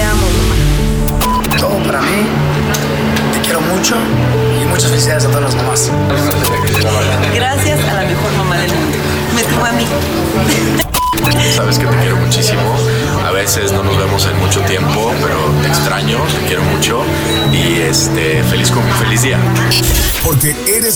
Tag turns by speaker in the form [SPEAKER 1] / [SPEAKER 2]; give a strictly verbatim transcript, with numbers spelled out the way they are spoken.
[SPEAKER 1] Te amo, mamá.
[SPEAKER 2] Todo para mí. Te quiero mucho y muchas felicidades a todas las mamás.
[SPEAKER 1] Gracias a la mejor mamá del mundo. Me tuvo a mí.
[SPEAKER 3] Sabes que te quiero muchísimo. A veces no nos vemos en mucho tiempo, pero te extraño, te quiero mucho y este feliz feliz día.
[SPEAKER 4] Porque eres